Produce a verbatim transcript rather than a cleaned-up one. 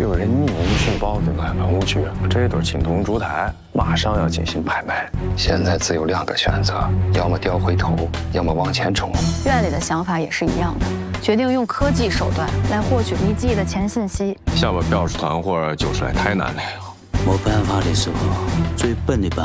有人匿名杏鲍子买文物局，这对青铜烛台马上要进行拍卖。现在只有两个选择，要么掉回头，要么往前冲。 院里的想法也是一样的，决定用科技手段来获取遗迹的前信息。 想把标识团伙揪出来太难了。 没办法的时候，最笨的办